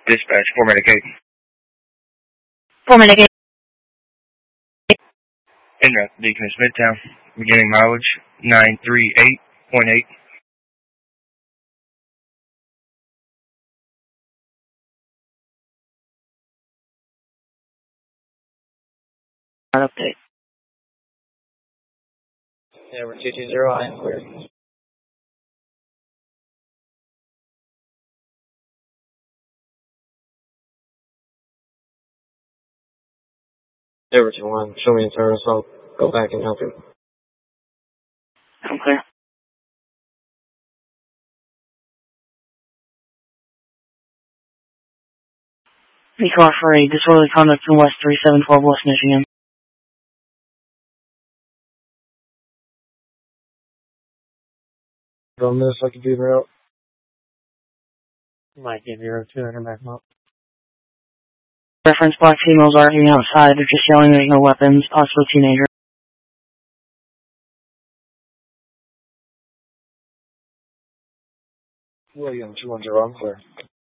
Dispatch, 4 Medicaid. 4 Medicaid. En route, Deaconess Midtown. Beginning mileage, 938.8. Update. Yeah, we're 220, I am clear. Over to 1, show me a turn, so I'll go back and help him. I'm clear. The car for a disorderly conduct from West 3712 West Michigan. On this, I could do the route. Might give you a 200 back up. Reference black females arguing outside. They're just yelling at no weapons. Possible teenager. William 210, I'm clear.